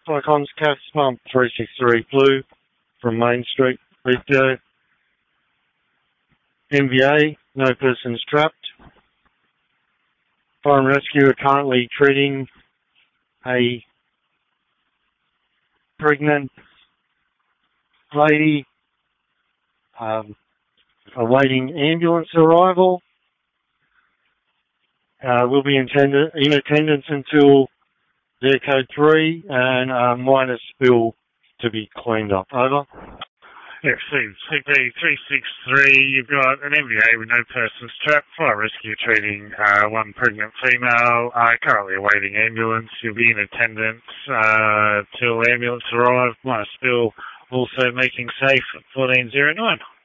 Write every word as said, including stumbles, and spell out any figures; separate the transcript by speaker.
Speaker 1: Icons, Cas Pump three six three Blue from Main Street, Lithgow. M V A, no persons trapped. Fire and Rescue are currently treating a pregnant lady um, awaiting ambulance arrival. Uh, we'll be in, tend- in attendance until their code three and uh, minor spill to be cleaned up. Over.
Speaker 2: Yeah, Steve, C P three six three, you've got an M V A with no persons trapped, fire rescue treating uh, one pregnant female, uh, currently awaiting ambulance. You'll be in attendance uh, till ambulance arrives. Minor spill also making safe fourteen oh nine.